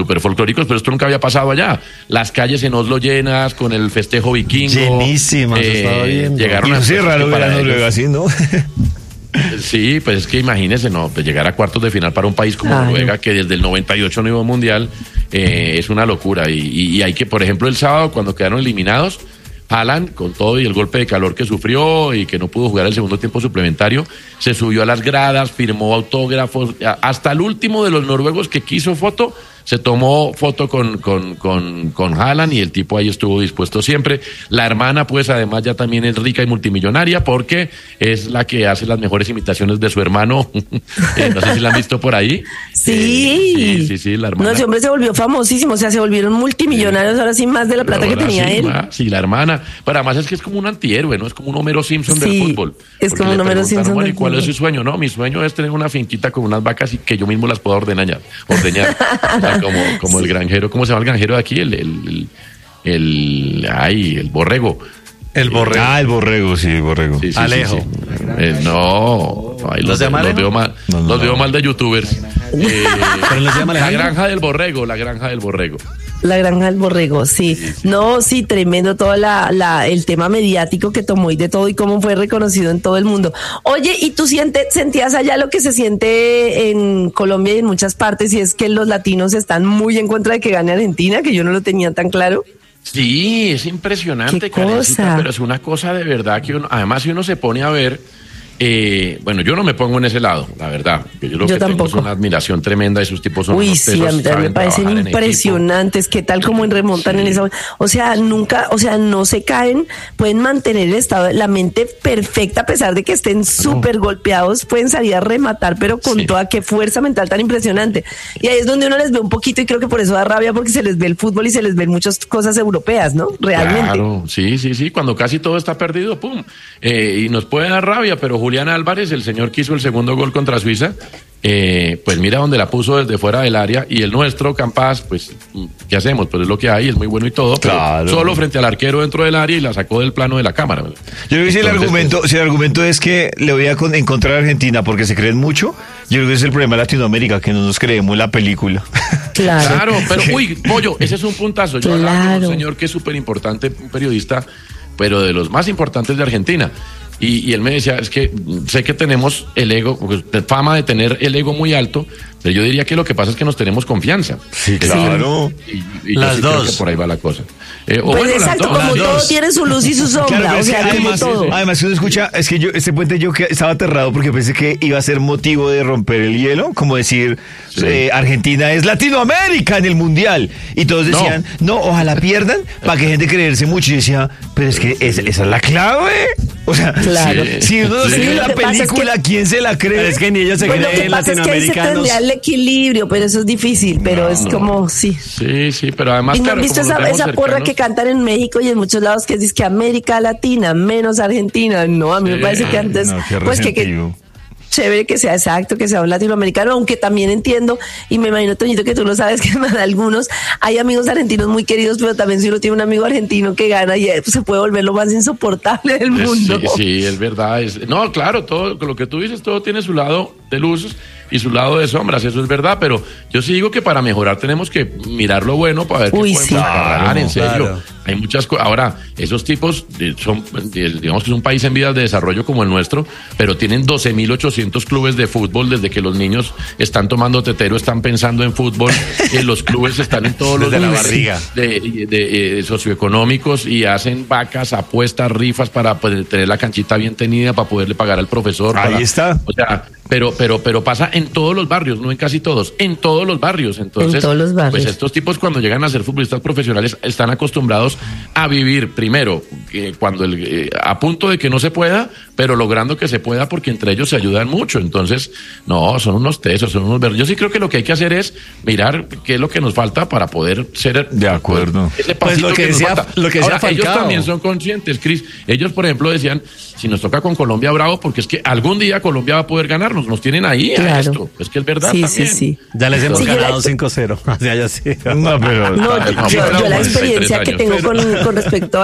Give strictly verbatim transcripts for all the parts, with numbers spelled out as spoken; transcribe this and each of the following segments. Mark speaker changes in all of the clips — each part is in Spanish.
Speaker 1: súper folclóricos, pero esto nunca había pasado allá. Las calles en Oslo llenas, con el festejo vikingo.
Speaker 2: Llenísimas,
Speaker 1: eh,
Speaker 2: estaba viendo.
Speaker 1: Llegaron
Speaker 2: y
Speaker 1: a...
Speaker 2: sí, raro ver a Noruega así, ¿no?
Speaker 1: Sí, pues es que imagínense, no, pues llegar a cuartos de final para un país como
Speaker 3: Ay.
Speaker 1: Noruega, que desde el noventa y ocho no iba a un mundial, eh, es una locura. Y, y, y hay que, por ejemplo, el sábado, cuando quedaron eliminados, Haaland, con todo y el golpe de calor que sufrió y que no pudo jugar el segundo tiempo suplementario, se subió a las gradas, firmó autógrafos, hasta el último de los noruegos que quiso foto, se tomó foto con, con, con, con Haaland, y el tipo ahí estuvo dispuesto siempre. La hermana, pues, además ya también es rica y multimillonaria porque es la que hace las mejores imitaciones de su hermano. eh, no sé si la han visto por ahí.
Speaker 3: Sí.
Speaker 1: Eh, sí, sí, sí, la hermana.
Speaker 3: No, ese hombre se volvió famosísimo, o sea, se volvieron multimillonarios ahora sí, más de la plata
Speaker 1: Pero
Speaker 3: que
Speaker 1: la
Speaker 3: tenía él.
Speaker 1: misma, sí, la hermana. Pero además es que es como un antihéroe, ¿no? Es como un Homero Simpson
Speaker 3: Sí,
Speaker 1: del fútbol.
Speaker 3: es
Speaker 1: Porque
Speaker 3: como
Speaker 1: le
Speaker 3: un Homero
Speaker 1: preguntaron,
Speaker 3: Simpson
Speaker 1: bueno,
Speaker 3: del
Speaker 1: ¿y cuál es
Speaker 3: fútbol?
Speaker 1: su sueño? No, mi sueño es tener una finquita con unas vacas y que yo mismo las pueda ordeñar. ordeñar. O sea, como, como el granjero, ¿cómo se llama el granjero de aquí? El, el, el, el ay, el borrego.
Speaker 2: El borrego. Ah, el borrego, sí, el borrego.
Speaker 1: Sí, sí,
Speaker 2: Alejo.
Speaker 1: sí, sí. Eh, no, ay,
Speaker 2: ¿Los
Speaker 1: los,
Speaker 2: llama
Speaker 1: los
Speaker 2: Alejo?
Speaker 1: veo mal,
Speaker 2: No, no,
Speaker 1: los
Speaker 2: no.
Speaker 1: veo mal de youtubers. Eh,
Speaker 2: ¿Pero los llama
Speaker 1: la
Speaker 2: Alejandro?
Speaker 1: granja del borrego, la granja del borrego.
Speaker 3: La granja del borrego, sí. No, sí, tremendo todo la, la, el tema mediático que tomó y de todo y cómo fue reconocido en todo el mundo. Oye, ¿y tú siente, sentías allá lo que se siente en Colombia y en muchas partes, y es que los latinos están muy en contra de que gane Argentina, que yo no lo tenía tan claro?
Speaker 1: Sí, es impresionante,
Speaker 3: ¿Qué
Speaker 1: Karencita,
Speaker 3: cosa?
Speaker 1: pero es una cosa de verdad que uno, además si uno se pone a ver, eh, bueno, yo no me pongo en ese lado, la verdad, que yo lo
Speaker 3: Yo
Speaker 1: que tengo es
Speaker 3: tampoco.
Speaker 1: una admiración tremenda, esos tipos son
Speaker 3: Uy,
Speaker 1: unos
Speaker 3: sí,
Speaker 1: tesos,
Speaker 3: a mí también me
Speaker 1: saben
Speaker 3: parecen
Speaker 1: trabajar en
Speaker 3: impresionantes, qué tal como remontan
Speaker 1: Sí.
Speaker 3: en esa, o sea, nunca, o sea, no se caen, pueden mantener el estado, la mente perfecta a pesar de que estén súper golpeados, pueden salir a rematar, pero con
Speaker 1: Sí.
Speaker 3: toda, qué fuerza mental tan impresionante. Y ahí es donde uno les ve un poquito y creo que por eso da rabia, porque se les ve el fútbol y se les ven muchas cosas europeas, ¿no? Realmente.
Speaker 1: Claro, sí, sí, sí, cuando casi todo está perdido, pum. Eh, y nos puede dar rabia, pero Julián Álvarez, el señor que hizo el segundo gol contra Suiza, eh, pues mira donde la puso desde fuera del área, y el nuestro, Campas, pues, ¿qué hacemos? Pues es lo que hay, es muy bueno y todo, pero
Speaker 2: Claro.
Speaker 1: solo frente al arquero dentro del área y la sacó del plano de la cámara.
Speaker 2: Yo creo que si el
Speaker 1: Entonces,
Speaker 2: argumento, si el argumento es que le voy a con- encontrar a Argentina porque se creen mucho, yo creo que es el problema de Latinoamérica, que no nos creemos la película.
Speaker 3: Claro.
Speaker 1: Claro, pero uy, Pollo, ese es un puntazo. Yo hablaba con
Speaker 3: Claro.
Speaker 1: un señor que es súper importante, un periodista, pero de los más importantes de Argentina. Y, y él me decía, es que mm, sé que tenemos el ego, pues, de fama de tener el ego muy alto, pero yo diría que lo que pasa es que nos tenemos confianza.
Speaker 2: Sí,
Speaker 1: Eh,
Speaker 2: claro.
Speaker 1: Y, y yo
Speaker 2: Las
Speaker 1: sí creo
Speaker 2: dos.
Speaker 1: que por ahí va la cosa. Eh, o
Speaker 3: Pues
Speaker 1: bueno, las
Speaker 3: exacto,
Speaker 1: dos.
Speaker 3: como
Speaker 2: las
Speaker 3: todo
Speaker 2: dos.
Speaker 3: tiene su luz y su sombra,
Speaker 2: Claro, pero
Speaker 3: o
Speaker 2: es que
Speaker 3: sea, como
Speaker 2: además,
Speaker 3: todo.
Speaker 2: además uno escucha, es que yo, este puente yo que estaba aterrado porque pensé que iba a ser motivo de romper el hielo, como decir,
Speaker 1: Sí.
Speaker 2: eh, Argentina es Latinoamérica en el Mundial. Y todos decían, no, ojalá pierdan, para que gente creerse mucho. Y decía, pero es que es- esa es la clave. O sea,
Speaker 3: Claro.
Speaker 2: si, si uno no
Speaker 1: Sí,
Speaker 2: se cree
Speaker 3: lo
Speaker 2: la
Speaker 3: que pasa es
Speaker 2: película, ¿quién se la cree?
Speaker 4: Pero es que ni ellos se
Speaker 3: Pues lo
Speaker 4: creen
Speaker 3: que pasa es que ahí se
Speaker 4: latinoamericanos.
Speaker 3: tendría el equilibrio, pero eso es difícil, pero es
Speaker 1: no.
Speaker 3: como, sí.
Speaker 1: Sí, sí, pero además,
Speaker 3: ¿Y no
Speaker 1: claro,
Speaker 3: han visto
Speaker 1: como nos
Speaker 3: esa,
Speaker 1: vemos
Speaker 3: esa porra
Speaker 1: cercanos-
Speaker 3: que cantan en México y en muchos lados que dice que América Latina menos Argentina? No, a mí me
Speaker 1: Sí.
Speaker 3: parece que antes,
Speaker 2: No, qué
Speaker 3: pues que, que
Speaker 2: resentido.
Speaker 3: chévere que sea exacto, que sea un latinoamericano, aunque también entiendo, y me imagino, Toñito, que tú lo sabes, que para algunos hay amigos argentinos muy queridos, pero también si uno tiene un amigo argentino que gana, y eh, se puede volver lo más insoportable del
Speaker 1: Es-
Speaker 3: mundo.
Speaker 1: Sí, sí, es verdad. Es, no, claro, todo lo que tú dices, todo tiene su lado de luz y su lado de sombras, eso es verdad, pero yo sí digo que para mejorar tenemos que mirar lo bueno para ver
Speaker 3: Uy,
Speaker 1: qué podemos
Speaker 3: sí.
Speaker 1: agarrar,
Speaker 2: Claro,
Speaker 1: en serio.
Speaker 4: claro.
Speaker 1: Hay muchas cosas. Ahora, esos tipos eh, son, eh, digamos que es un país en vías de desarrollo como el nuestro, pero tienen doce mil ochocientos clubes de fútbol desde que los niños están tomando tetero, están pensando en fútbol, eh, los clubes están en todos
Speaker 2: Desde
Speaker 1: los
Speaker 2: la
Speaker 1: niveles
Speaker 2: barriga.
Speaker 1: de, de, eh, socioeconómicos y hacen vacas, apuestas, rifas para poder tener la canchita bien tenida, para poderle pagar al profesor.
Speaker 2: Ahí
Speaker 1: para-
Speaker 2: está.
Speaker 1: O sea, pero, pero, pero pasa en todos los barrios, no en casi todos, en todos los barrios. Entonces,
Speaker 3: En todos los barrios.
Speaker 1: pues estos tipos cuando llegan a ser futbolistas profesionales están acostumbrados a vivir primero eh, cuando el, eh, a punto de que no se pueda, pero logrando que se pueda porque entre ellos se ayudan mucho. Entonces, no, son unos tesos, son unos verdes. Yo sí creo que lo que hay que hacer es mirar qué es lo que nos falta para poder ser
Speaker 2: De acuerdo.
Speaker 1: ese
Speaker 4: Pues
Speaker 1: pasito
Speaker 4: lo que
Speaker 1: nos
Speaker 4: decía-
Speaker 1: falta.
Speaker 4: lo que decía
Speaker 1: Ahora, ellos
Speaker 4: Falcao.
Speaker 1: también son conscientes, Cris. Ellos, por ejemplo, decían, si nos toca con Colombia, bravo, porque es que algún día Colombia va a poder ganarnos. Nos tienen ahí a
Speaker 3: Claro.
Speaker 1: esto. Es que es verdad
Speaker 3: Sí,
Speaker 1: también.
Speaker 3: sí, sí.
Speaker 4: Ya les hemos
Speaker 3: Sí, yo
Speaker 4: ganado
Speaker 3: la-
Speaker 4: cinco cero. O sea, ya sí.
Speaker 2: No, pero...
Speaker 3: No,
Speaker 1: Ah,
Speaker 3: yo,
Speaker 1: no,
Speaker 3: yo
Speaker 1: pero
Speaker 3: la
Speaker 1: cuarenta y tres
Speaker 3: experiencia que
Speaker 1: años.
Speaker 3: tengo con, con respecto a,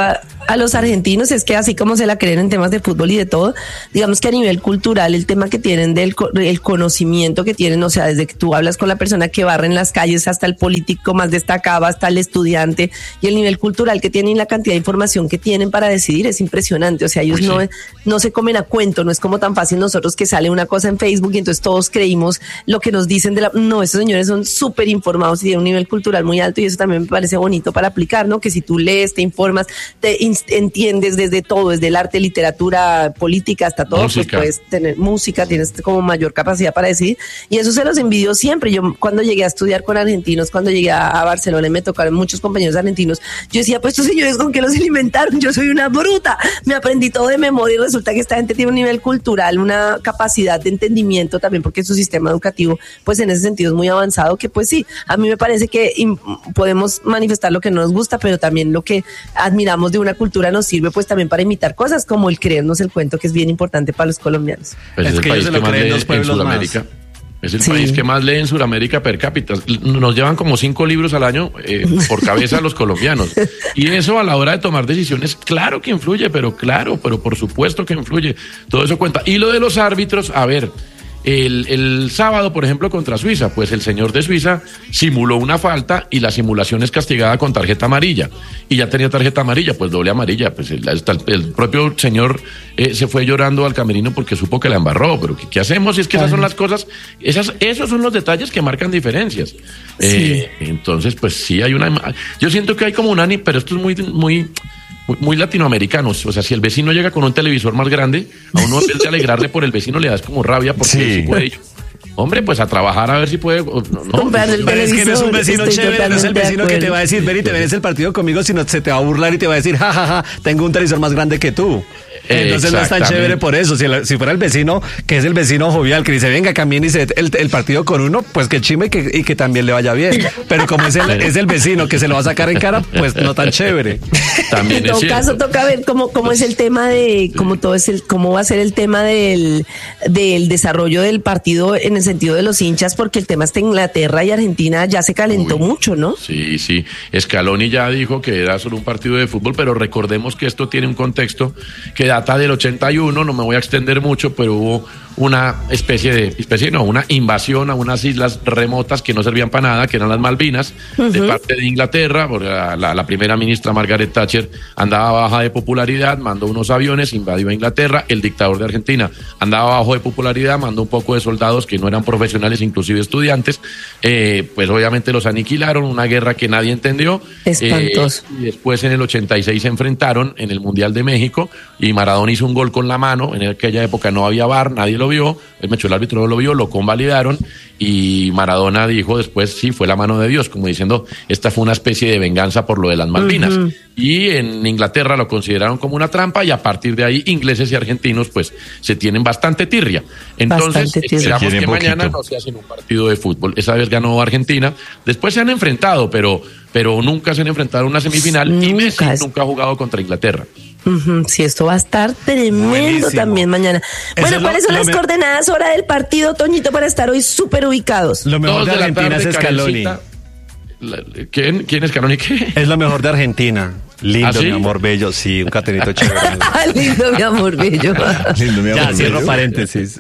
Speaker 3: a los argentinos es que así como se la creen en temas de fútbol y de todo, digamos que a nivel cultural el tema que tienen del el conocimiento que tienen, o sea, desde que tú hablas con la persona que barre en las calles hasta el político más destacado, hasta el estudiante, y el nivel cultural que tienen y la cantidad de información que tienen para decidir es impresionante. O sea, ellos no, no se comen a cuento, no es como tan fácil nosotros que sale una cosa en Facebook y entonces todos creímos lo que nos dicen de la... No, esos señores son súper informados y tienen un nivel cultural muy alto y eso también me parece bonito para aplicar, ¿no? Que si tú lees, te informas, te in- entiendes desde todo, desde el arte, literatura, política, hasta todo, música. Pues puedes tener música, tienes como mayor capacidad para decidir y eso se los envidio siempre. Yo cuando llegué a estudiar con argentinos, cuando llegué a, a Barcelona y me tocaron muchos compañeros argentinos, yo decía, pues estos señores con qué los alimentaron, yo soy una bruta, me aprendí todo de memoria y resulta que esta gente tiene un nivel cultural, una capacidad de entendimiento también porque su sistema educativo pues en ese sentido es muy avanzado, que pues sí, a mí me parece que im- podemos manifestar lo que no nos gusta, pero también lo que admiramos de una cultura nos sirve pues también para imitar cosas como el creernos el cuento, que es bien importante para los colombianos.
Speaker 1: Pues es, es el país que más lee en Sudamérica. Es el sí. país que más lee en Sudamérica per cápita. Nos llevan como cinco libros al año eh, por cabeza los colombianos. Y eso a la hora de tomar decisiones, claro que influye, pero claro, pero por supuesto que influye. Todo eso cuenta. Y lo de los árbitros, a ver... El, el sábado, por ejemplo, contra Suiza, pues el señor de Suiza simuló una falta y la simulación es castigada con tarjeta amarilla. Y ya tenía tarjeta amarilla, pues doble amarilla. Pues el, el, el propio señor eh, se fue llorando al camerino porque supo que la embarró. Pero ¿qué, qué hacemos? Y es que esas son las cosas, esas, esos son los detalles que marcan diferencias. Sí. Eh, entonces, pues sí hay una... Yo siento que hay como una... Pero esto es muy... muy muy latinoamericanos, o sea, si el vecino llega con un televisor más grande, a uno en vez de alegrarle por el vecino le das como rabia porque sí, sí puede. Hombre, pues a trabajar a ver si puede. No, no,
Speaker 2: pero es que no es un vecino chévere, no es el vecino que te va a decir, ven y te ves el partido conmigo, sino se te va a burlar y te va a decir, jajaja, ja, ja, tengo un televisor más grande que tú. Entonces no es tan chévere por eso. Si, el, si fuera el vecino, que es el vecino jovial, que dice, venga, camine y se el, el partido con uno, pues que chime y que, y que también le vaya bien. Pero como es el, es el vecino que se lo va a sacar en cara, pues no tan chévere.
Speaker 3: También en todo caso, toca ver cómo, cómo es el tema de, cómo todo es el, cómo va a ser el tema del, del desarrollo del partido en el sentido de los hinchas, porque el tema está en Inglaterra y Argentina ya se calentó Uy, mucho, ¿no?
Speaker 1: Sí, sí. Scaloni ya dijo que era solo un partido de fútbol, pero recordemos que esto tiene un contexto que data del ochenta y uno, no me voy a extender mucho, pero hubo una especie de, especie no, una invasión a unas islas remotas que no servían para nada, que eran las Malvinas, uh-huh. de parte de Inglaterra, porque la, la, la primera ministra Margaret Thatcher andaba baja de popularidad, mandó unos aviones, invadió a Inglaterra, el dictador de Argentina andaba bajo de popularidad, mandó un poco de soldados que no eran profesionales, inclusive estudiantes, eh, pues obviamente los aniquilaron, una guerra que nadie entendió.
Speaker 3: Espantoso.
Speaker 1: Eh, y después en el ochenta y seis se enfrentaron en el Mundial de México y Maradona hizo un gol con la mano, en aquella época no había V A R, nadie lo vio, el mecho el árbitro no lo vio, lo convalidaron y Maradona dijo después, sí, fue la mano de Dios, como diciendo, esta fue una especie de venganza por lo de las Malvinas. Uh-huh. Y en Inglaterra lo consideraron como una trampa y a partir de ahí ingleses y argentinos pues se tienen bastante tirria. Entonces bastante tirria. Esperamos que poquito. Mañana no se hacen un partido de fútbol. Esa vez ganó Argentina, después se han enfrentado, pero, pero nunca se han enfrentado en una semifinal nunca y Messi es... nunca ha jugado contra Inglaterra.
Speaker 3: Uh-huh. Sí, esto va a estar tremendo. Buenísimo. También mañana. Bueno, ¿cuáles son las me... coordenadas hora del partido, Toñito, para estar hoy súper ubicados?
Speaker 2: Lo mejor de, de Argentina es Scaloni.
Speaker 1: ¿Quién, ¿Quién es Scaloni? ¿Qué?
Speaker 2: Es lo mejor de Argentina. Lindo, ¿Ah, sí? Mi amor bello, sí, un catenito chévere.
Speaker 3: Lindo, mi amor bello.
Speaker 2: Lindo, mi amor ya, bello. Cierro paréntesis.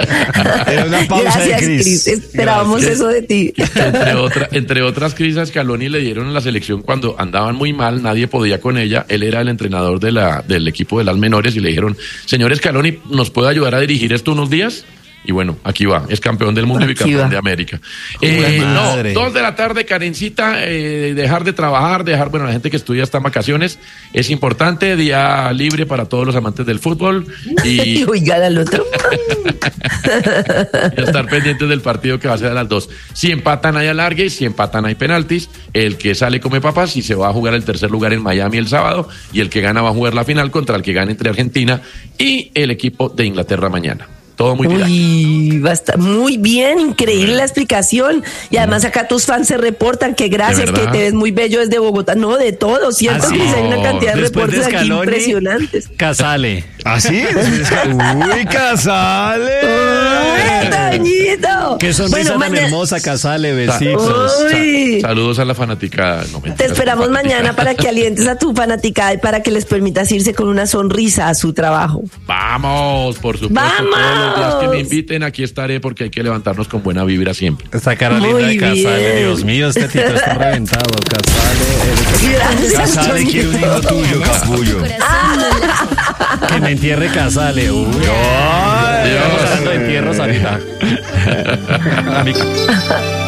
Speaker 2: Era una pausa.
Speaker 3: Gracias,
Speaker 2: de Cris.
Speaker 3: Cris. Esperábamos Gracias. Eso de ti.
Speaker 1: Entre, otra, entre otras crisis, a Scaloni le dieron en la selección cuando andaban muy mal, nadie podía con ella. Él era el entrenador de la, del equipo de las menores y le dijeron, señor Scaloni, ¿nos puede ayudar a dirigir esto unos días? Y bueno, aquí va, es campeón del mundo aquí y campeón va. De América. Eh, no, dos de la tarde, Karencita, eh, dejar de trabajar, dejar, bueno, la gente que estudia está en vacaciones, es importante, día libre para todos los amantes del fútbol. Y
Speaker 3: oigan al otro.
Speaker 1: estar pendientes del partido que va a ser a las dos. Si empatan hay alargue, si empatan hay penaltis, el que sale come papas y se va a jugar el tercer lugar en Miami el sábado y el que gana va a jugar la final contra el que gane entre Argentina y el equipo de Inglaterra mañana. Todo muy bien.
Speaker 3: Uy, va a estar muy bien, increíble la explicación. Y además acá tus fans se reportan que gracias, que te ves muy bello desde Bogotá. No, de todo, ¿cierto? Que hay una cantidad de reportes aquí impresionantes.
Speaker 2: Casale. ¿Ah, sí? Uy, Casale.
Speaker 3: ¡Uy, Toñito!
Speaker 2: Qué sonrisa
Speaker 3: Bueno,
Speaker 2: tan
Speaker 3: mañana-
Speaker 2: hermosa, Casale, besitos.
Speaker 3: Uy.
Speaker 1: Sa- saludos a la fanaticada. No,
Speaker 3: Te
Speaker 1: mentiras,
Speaker 3: esperamos
Speaker 1: fanaticada.
Speaker 3: mañana para que alientes a tu fanaticada y para que les permitas irse con una sonrisa a su trabajo.
Speaker 1: Vamos, por supuesto.
Speaker 3: ¡Vamos!
Speaker 1: Todos los días que me inviten, aquí estaré porque hay que levantarnos con buena vibra siempre.
Speaker 2: Esta cara linda
Speaker 3: Muy
Speaker 2: de Casale,
Speaker 3: bien.
Speaker 2: Dios mío, este tito está reventado, Casale.
Speaker 3: Gracias,
Speaker 2: Casale quiere un hijo
Speaker 3: Toñito.
Speaker 2: tuyo, capullo. Que me entierre Casale. Uy, ay,
Speaker 1: Dios.
Speaker 2: estamos hablando de entierros ahorita. A mi-